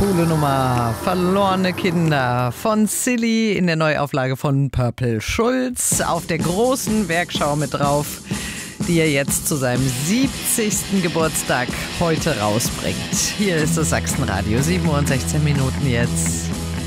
Coole Nummer. Verlorene Kinder von Silly in der Neuauflage von Purple Schulz auf der großen Werkschau mit drauf, die er jetzt zu seinem 70. Geburtstag heute rausbringt. Hier ist das Sachsenradio, 7:16 jetzt.